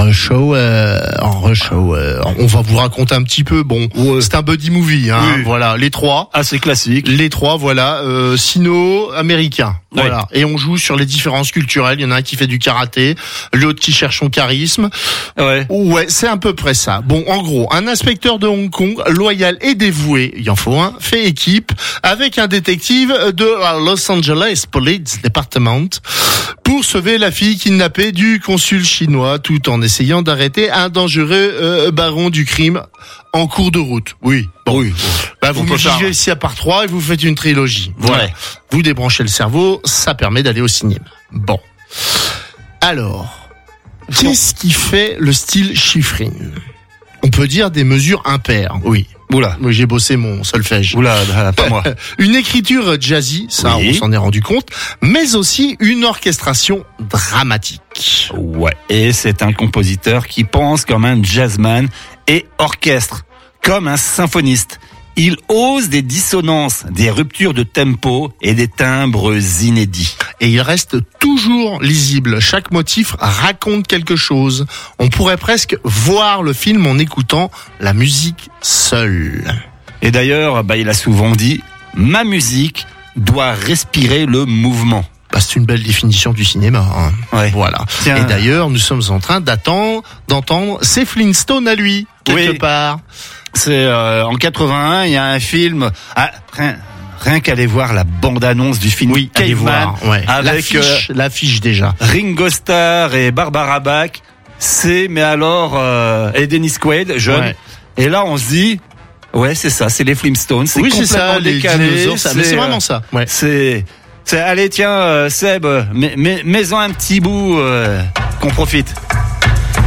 Rush Hour, on va vous raconter un petit peu. Bon, c'est un buddy movie, hein. Oui. Voilà, les trois. Assez classique. Les trois, voilà, sino-américains. Voilà. Et on joue sur les différences culturelles. Il y en a un qui fait du karaté, l'autre qui cherche son charisme. Ouais, c'est à peu près ça. Bon, en gros, un inspecteur de Hong Kong, loyal et dévoué, il en faut un, fait équipe avec un détective de la Los Angeles Police Department pour sauver la fille kidnappée du consul chinois tout en essayant d'arrêter un dangereux baron du crime en cours de route. Oui. Bon. Oui. Bah, vous multipliez ici à part 3 et vous faites une trilogie. Voilà. Ouais. Vous débranchez le cerveau, ça permet d'aller au cinéma. Bon. Alors, qu'est-ce qui fait le style Schifrin ? On peut dire des mesures impaires. Oui. Oula. Moi, j'ai bossé mon solfège. Oula, pas moi. Une écriture jazzy, ça, on s'en est rendu compte, mais aussi une orchestration dramatique. Ouais. Et c'est un compositeur qui pense comme un jazzman et orchestre comme un symphoniste. Il ose des dissonances, des ruptures de tempo et des timbres inédits. Et il reste toujours lisible. Chaque motif raconte quelque chose. On pourrait presque voir le film en écoutant la musique seule. Et d'ailleurs, il a souvent dit « Ma musique doit respirer le mouvement ». C'est une belle définition du cinéma. Hein. Ouais. Voilà. Tiens. Et d'ailleurs, nous sommes en train d'entendre ses Flintstones à lui, quelque part. C'est en 81, il y a un film. Rien qu'aller voir la bande-annonce du film Caveman, avec l'affiche déjà. Ringo Starr et Barbara Bach. Et Dennis Quaid, jeune. Ouais. Et là, on se dit, c'est ça, c'est les Flintstones. C'est complètement ça, décalé. Mais c'est vraiment ça. Ouais. Allez, tiens, Seb, mets-en un petit bout qu'on profite.